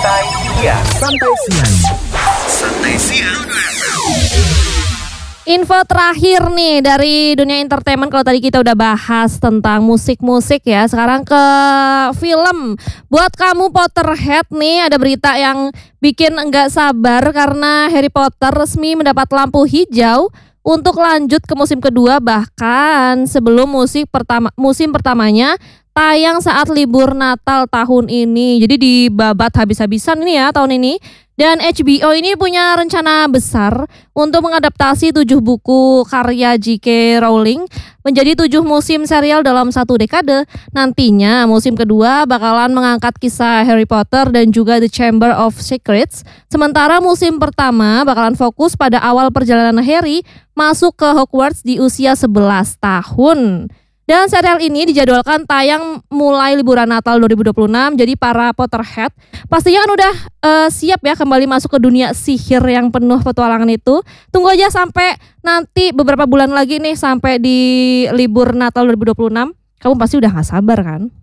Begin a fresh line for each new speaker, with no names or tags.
Santai siang.
Info terakhir nih dari dunia entertainment. Kalau tadi kita udah bahas tentang musik-musik ya, sekarang ke film. Buat kamu Potterhead nih, ada berita yang bikin enggak sabar karena Harry Potter resmi mendapat lampu hijau untuk lanjut ke musim kedua, bahkan sebelum musim pertamanya tayang saat libur Natal tahun ini. Jadi dibabat habis-habisan ini ya tahun ini. Dan HBO ini punya rencana besar untuk mengadaptasi 7 buku karya J.K. Rowling menjadi 7 musim serial dalam 1 dekade. Nantinya musim kedua bakalan mengangkat kisah Harry Potter dan juga The Chamber of Secrets. Sementara musim pertama bakalan fokus pada awal perjalanan Harry masuk ke Hogwarts di usia 11 tahun. Dan serial ini dijadwalkan tayang mulai liburan Natal 2026. Jadi para Potterhead pastinya kan udah siap ya kembali masuk ke dunia sihir yang penuh petualangan itu. Tunggu aja sampai nanti beberapa bulan lagi nih sampai di libur Natal 2026. Kamu pasti udah gak sabar kan?